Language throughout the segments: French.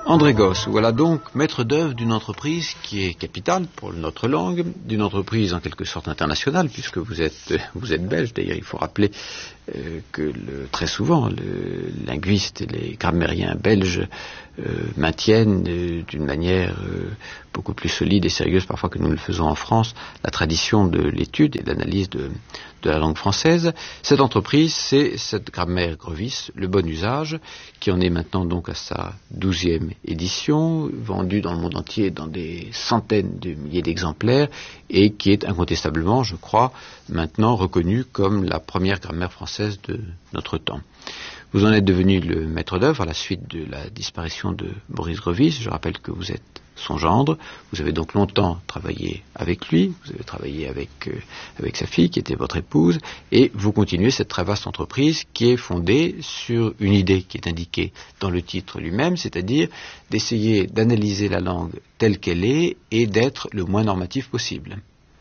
André Gosse, voilà donc maître d'œuvre d'une entreprise qui est capitale pour notre langue, d'une entreprise en quelque sorte internationale, puisque vous êtes belge. D'ailleurs, il faut rappeler que très souvent, les linguistes et les grammairiens belges maintiennent d'une manière beaucoup plus solide et sérieuse parfois que nous le faisons en France, la tradition de l'étude et de l'analyse de la langue française. Cette entreprise, c'est cette grammaire Grevis, le bon usage, qui en est maintenant donc à sa 12e édition, vendue dans le monde entier dans des centaines de milliers d'exemplaires, et qui est incontestablement, je crois, maintenant reconnue comme la première grammaire française de notre temps. Vous en êtes devenu le maître d'œuvre à la suite de la disparition de Boris Grevis. Je rappelle que vous êtes son gendre. Vous avez donc longtemps travaillé avec lui. Vous avez travaillé avec sa fille, qui était votre épouse. Et vous continuez cette très vaste entreprise qui est fondée sur une idée qui est indiquée dans le titre lui-même, c'est-à-dire d'essayer d'analyser la langue telle qu'elle est et d'être le moins normatif possible.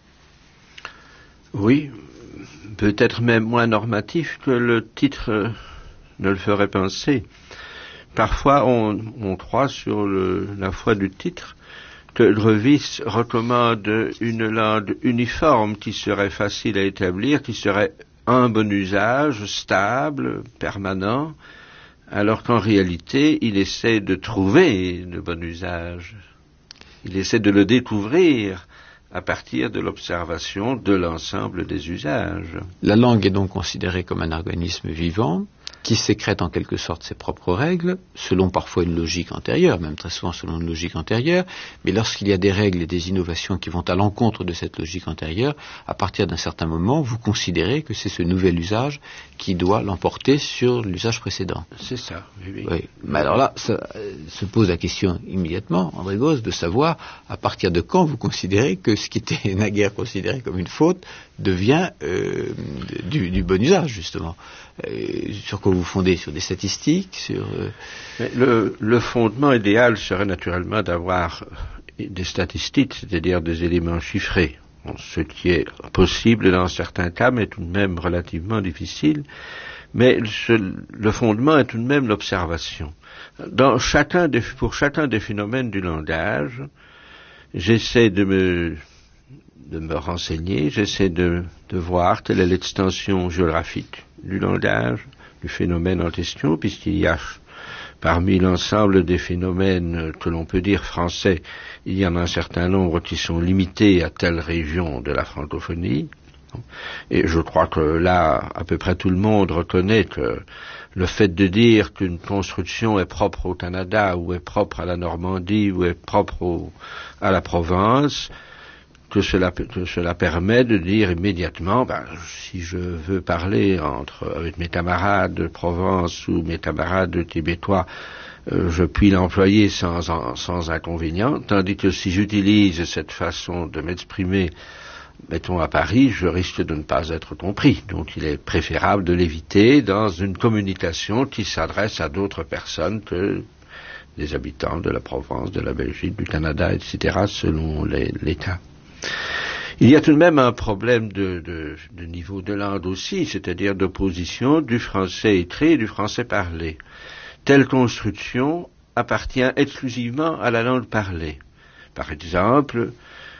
Oui, peut-être même moins normatif que le titre ne le ferait penser. Parfois, on croit sur la foi du titre que Grevis recommande une langue uniforme qui serait facile à établir, qui serait un bon usage, stable, permanent, alors qu'en réalité, il essaie de trouver le bon usage. Il essaie de le découvrir à partir de l'observation de l'ensemble des usages. La langue est donc considérée comme un organisme vivant, qui sécrète en quelque sorte ses propres règles, selon parfois une logique antérieure, même très souvent selon une logique antérieure, mais lorsqu'il y a des règles et des innovations qui vont à l'encontre de cette logique antérieure, à partir d'un certain moment, vous considérez que c'est ce nouvel usage qui doit l'emporter sur l'usage précédent. C'est ça, oui. Oui. Mais alors là, ça se pose la question immédiatement, André Gosse, de savoir à partir de quand vous considérez que ce qui était naguère considéré comme une faute devient du bon usage, justement. Sur quoi vous fondez? Sur des statistiques, Mais le fondement idéal serait naturellement d'avoir des statistiques, c'est-à-dire des éléments chiffrés. Ce qui est possible dans certains cas, mais tout de même relativement difficile. Mais le fondement est tout de même l'observation. Pour chacun des phénomènes du langage, j'essaie de me renseigner, j'essaie de voir quelle est l'extension géographique du langage, du phénomène en question, puisqu'il y a parmi l'ensemble des phénomènes que l'on peut dire français, il y en a un certain nombre qui sont limités à telle région de la francophonie. Et je crois que là, à peu près tout le monde reconnaît que le fait de dire qu'une construction est propre au Canada, ou est propre à la Normandie, ou est propre à la Provence, que cela permet de dire immédiatement, si je veux parler avec mes camarades de Provence ou mes camarades québécois, je puis l'employer sans inconvénient, tandis que si j'utilise cette façon de m'exprimer, mettons à Paris, je risque de ne pas être compris. Donc il est préférable de l'éviter dans une communication qui s'adresse à d'autres personnes que des habitants de la Provence, de la Belgique, du Canada, etc., selon les cas. Il y a tout de même un problème de niveau de langue aussi, c'est-à-dire d'opposition du français écrit et du français parlé. Telle construction appartient exclusivement à la langue parlée. Par exemple,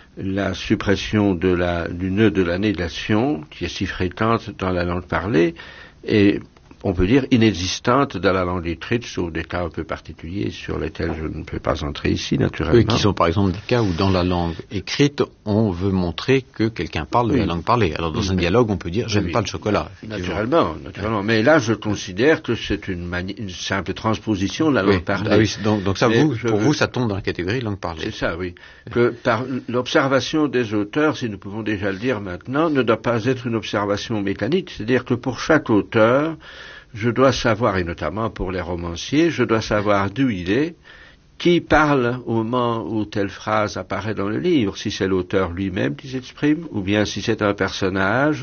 la suppression du nœud de la négation, qui est si fréquente dans la langue parlée, est, on peut dire, inexistante dans la langue écrite, sauf des cas un peu particuliers sur lesquels je ne peux pas entrer ici, naturellement. Oui, qui sont par exemple des cas où dans la langue écrite, on veut montrer que quelqu'un parle de la langue parlée. Alors dans un dialogue, on peut dire « j'aime pas le chocolat ». Naturellement. Mais là, je considère que c'est une simple transposition de la langue parlée. Ah oui, donc ça, pour vous, ça tombe dans la catégorie langue parlée. C'est ça, oui. Que par l'observation des auteurs, si nous pouvons déjà le dire maintenant, ne doit pas être une observation mécanique. C'est-à-dire que pour chaque auteur, je dois savoir, et notamment pour les romanciers, je dois savoir d'où il est, qui parle au moment où telle phrase apparaît dans le livre, si c'est l'auteur lui-même qui s'exprime, ou bien si c'est un personnage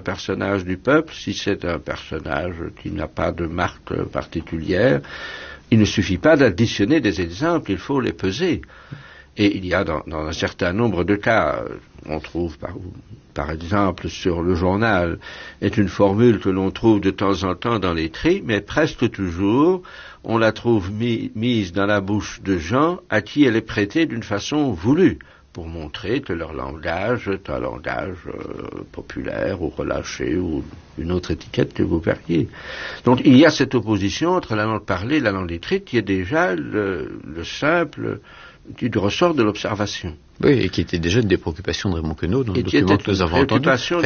du peuple, si c'est un personnage qui n'a pas de marque particulière. Il ne suffit pas d'additionner des exemples, il faut les peser. Et il y a dans un certain nombre de cas, on trouve par exemple sur le journal, est une formule que l'on trouve de temps en temps dans les tris, mais presque toujours on la trouve mise dans la bouche de gens à qui elle est prêtée d'une façon voulue, pour montrer que leur langage est un langage populaire ou relâché ou une autre étiquette que vous verriez. Donc il y a cette opposition entre la langue parlée et la langue écrite qui est déjà le simple du ressort de l'observation. Oui, et qui était déjà une des préoccupations de Raymond Queneau dans le document que nous avons entendu.